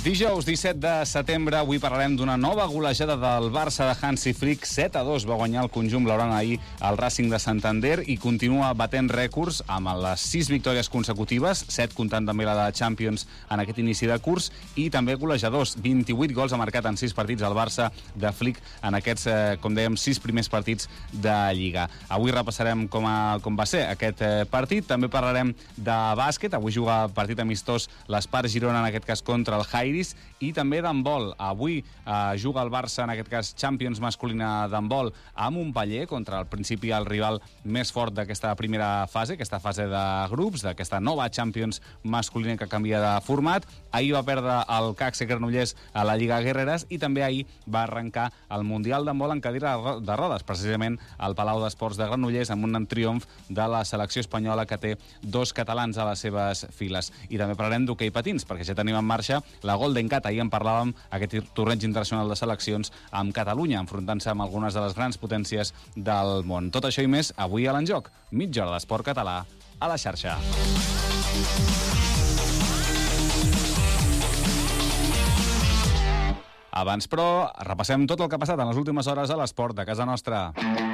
Dijous 17 de setembre, avui parlarem d'una nova golejada del Barça de Hansi Flick. 7-2 va guanyar el conjunt blaugrana ahir al Racing de Santander i continua batent rècords amb les 6 victòries consecutives, 7 comptant també la de Champions en aquest inici de curs, i també golejadors. 28 gols ha marcat en 6 partits al Barça de Flick en aquests, com dèiem, 6 primers partits de Lliga. Avui repassarem com va ser aquest partit. També parlarem de bàsquet. Avui juga partit amistós l'Espar Girona, en aquest cas contra el Jairis, i també d'handbol. Avui juga el Barça, en aquest cas Champions masculina d'handbol, a Montpeller, contra el principi el rival més fort d'aquesta primera fase, aquesta fase de grups, d'aquesta nova Champions masculina que canvia de format. Ahir va perdre el CAC Granollers a la Lliga Guerreres i també ahir va arrencar el Mundial d'handbol en cadira de rodes, precisament al Palau d'Esports de Granollers, amb un triomf de la selecció espanyola, que té 2 catalans a les seves files. I també parlarem d'hoquei patins, perquè ja tenim en marxa la Golden Cat. Ahir en parlàvem, aquest torneig internacional de seleccions amb Catalunya, enfrontant-se amb algunes de les grans potències del món. Tot això i més avui a l'Enjoc. Mitja hora d'esport català a la xarxa. Abans, però, repassem tot el que ha passat en les últimes hores a l'esport de casa nostra.